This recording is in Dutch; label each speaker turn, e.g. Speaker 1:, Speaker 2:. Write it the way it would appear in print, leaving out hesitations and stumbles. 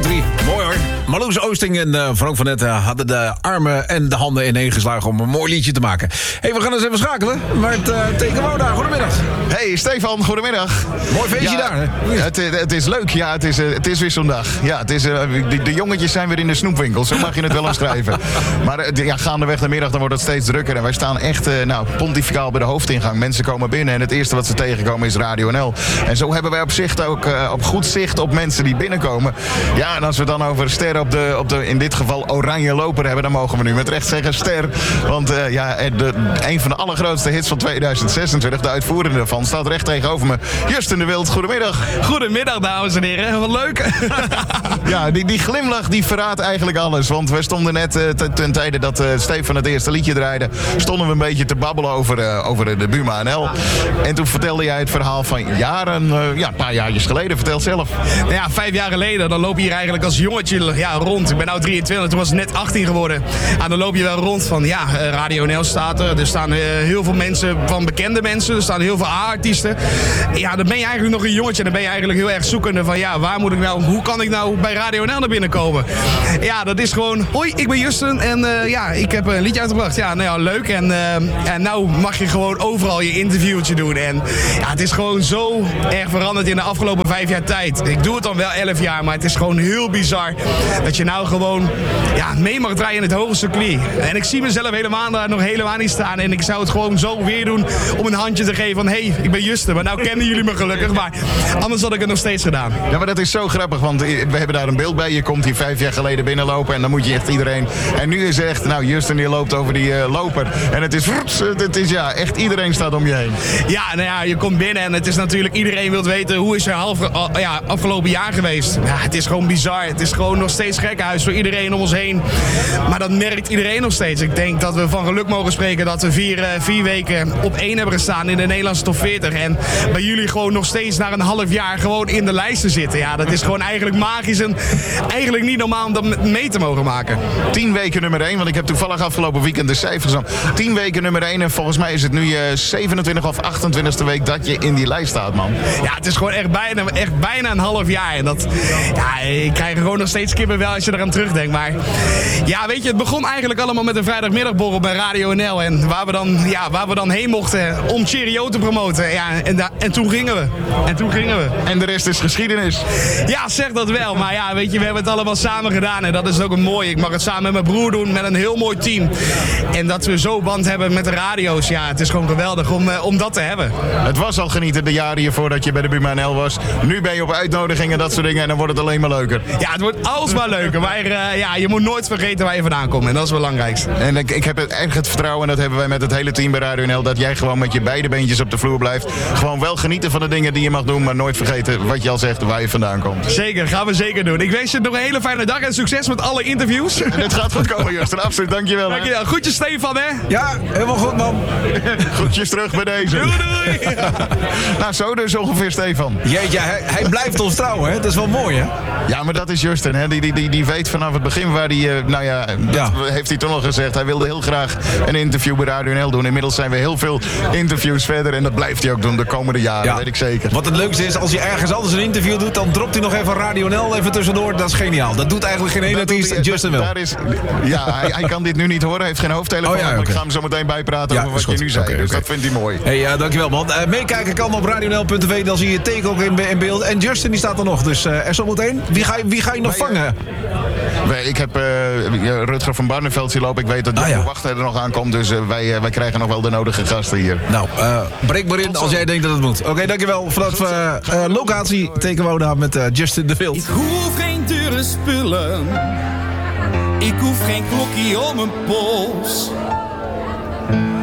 Speaker 1: 3. Mooi hoor. Marloes Oosting en Frank van Netten hadden de armen en de handen ineengeslagen om een mooi liedje te maken. We gaan eens even schakelen met Tekenwoda. Goedemiddag.
Speaker 2: Hey Stefan, goedemiddag.
Speaker 1: Mooi feestje daar, hè?
Speaker 2: Het is leuk, ja, het is weer zo'n dag. Ja, de jongetjes zijn weer in de snoepwinkel, zo mag je het wel omschrijven. Maar gaandeweg de middag dan wordt het steeds drukker. En wij staan echt pontificaal bij de hoofdingang. Mensen komen binnen en het eerste wat ze tegenkomen is Radio NL. En zo hebben wij op goed zicht op mensen die binnenkomen. Ja, en als we dan over ster op de in dit geval oranje loper hebben, dan mogen we nu met recht zeggen ster. Want een van de allergrootste hits van 2026, de uitvoerende ervan, staat recht tegenover me. Justin de Wild, goedemiddag.
Speaker 3: Goedemiddag, dames en heren. Wat leuk.
Speaker 2: Ja, die glimlach die verraadt eigenlijk alles. Want we stonden net ten tijde dat Stefan het eerste liedje draaide, stonden we een beetje te babbelen over de Buma NL. En toen vertelde jij het verhaal van jaren, een paar jaartjes geleden. Vertel zelf.
Speaker 3: Nou ja, 5 jaar geleden, dan loop je hier eigenlijk als jongetje rond. Ik ben nu 23, toen was ik net 18 geworden. En dan loop je wel rond van, Radio NL staat er. Er staan heel veel mensen, van bekende mensen. Er staan heel veel A-artiesten. Ja, dan ben je eigenlijk nog een jongetje. En dan ben je eigenlijk heel erg zoekende van, waar moet ik nou, hoe kan ik nou bij Radio NL naar binnen komen? Ja, dat is gewoon, hoi, ik ben Justin en ik heb een liedje uitgebracht. Ja, nou ja, leuk. En nou mag je gewoon overal je interviewtje doen. En ja, het is gewoon zo erg veranderd in de afgelopen 5 jaar tijd. Ik doe het dan wel 11 jaar, maar het is gewoon heel bizar dat je nou gewoon mee mag draaien in het hoge circuit. En ik zie mezelf nog helemaal niet staan. En ik zou het gewoon zo weer doen om een handje te geven van, hey, ik ben Justin. Maar nou kennen jullie me gelukkig, maar anders had ik het nog steeds gedaan.
Speaker 2: Ja, maar dat is zo grappig, want we hebben daar een beeld bij. Je komt hier 5 jaar geleden binnenlopen en dan moet je echt iedereen. En nu is echt, Justin die loopt over die loper. En het is echt iedereen staat om je heen.
Speaker 3: Ja, nou ja, je komt binnen en het is natuurlijk, iedereen wil weten hoe is er afgelopen jaar geweest. Ja, het is gewoon bizar. Het is gewoon nog steeds gekkenhuis voor iedereen om ons heen. Maar dat merkt iedereen nog steeds. Ik denk dat we van geluk mogen spreken dat we 4 weken op 1 hebben gestaan in de Nederlandse top 40. En bij jullie gewoon nog steeds na een half jaar gewoon in de lijsten zitten. Ja, dat is gewoon eigenlijk magisch en eigenlijk niet normaal om dat mee te mogen maken.
Speaker 2: 10 weken nummer 1, want ik heb toevallig afgelopen weekend de cijfers aan. 10 weken nummer 1 en volgens mij is het nu 27 of 28e week dat je in die lijst staat, man.
Speaker 3: Ja, het is gewoon echt bijna een half jaar. En dat, ik krijg gewoon nog steeds kippenvel als je eraan terugdenkt. Maar ja, weet je, het begon eigenlijk allemaal met een vrijdagmiddagborrel bij Radio NL. En waar we dan heen mochten om Cheerio te promoten. Ja, en toen gingen we.
Speaker 2: En de rest is geschiedenis.
Speaker 3: Ja, zeg dat wel. Maar ja, weet je, we hebben het allemaal samen gedaan. En dat is ook een mooi. Ik mag het samen met mijn broer doen, met een heel mooi team. En dat we zo band hebben met de radio's. Ja, het is gewoon geweldig om dat te hebben.
Speaker 2: Het was al genieten de jaren hiervoor dat je bij de Buma NL was. Nu ben je op uitnodigingen en dat soort dingen en dan wordt het alleen maar leuker.
Speaker 3: Ja, het wordt alsmaar leuker. Maar je moet nooit vergeten waar je vandaan komt. En dat is het belangrijkste.
Speaker 2: En ik heb echt het vertrouwen, en dat hebben wij met het hele team bij Radio NL, dat jij gewoon met je beide beentjes op de vloer blijft. Gewoon wel genieten van de dingen die je mag doen, maar nooit vergeten wat je al zegt, waar je vandaan komt.
Speaker 3: Zeker, gaan we zeker doen. Ik wens je nog een hele fijne dag en succes met alle interviews.
Speaker 2: En het gaat goed komen, Justin. Absoluut, dankjewel.
Speaker 3: Dankjewel. Groetjes Stefan, hè?
Speaker 1: Ja, helemaal goed, man.
Speaker 2: Groetjes terug bij deze.
Speaker 3: Doei.
Speaker 2: Nou, zo dus ongeveer, Stefan.
Speaker 1: Jeetje, hij blijft ons trouw, hè? Dat is wel mooi, hè?
Speaker 2: Ja, maar dat is Justin, hè? Die weet vanaf het begin waar hij, heeft hij toen al gezegd. Hij wilde heel graag een interview bij Radio NL doen. Inmiddels zijn we heel veel interviews verder en dat blijft hij ook doen de komende jaren, weet ik zeker.
Speaker 1: Wat het leukste is, als hij ergens anders een interview doet, dan dropt hij nog even Radio NL even tussendoor. Dat is geniaal. Dat doet eigenlijk geen ene artiest, Justin wel.
Speaker 2: Hij kan dit nu niet horen, hij heeft geen hoofdtelefoon. Maar ik ga hem zo meteen bijpraten over wat je nu zei. Dus dat vindt hij mooi.
Speaker 1: Hey, dankjewel, man. Meekijken kan op radionl.tv, dan zie je Teken ook in beeld. En Justin die staat er nog, dus er zometeen. Wie ga je nog vangen?
Speaker 2: Ik heb Rutger van Barneveld zien lopen. Ik weet dat de wachter er nog aankomt. Dus wij krijgen nog wel de nodige gasten hier.
Speaker 1: Nou, breek maar in als jij denkt dat het moet. Oké, dankjewel. Vanaf locatie Tekenwoda met Justin de Wild.
Speaker 4: Ik hoef geen dure spullen. Ik hoef geen klokje om mijn pols.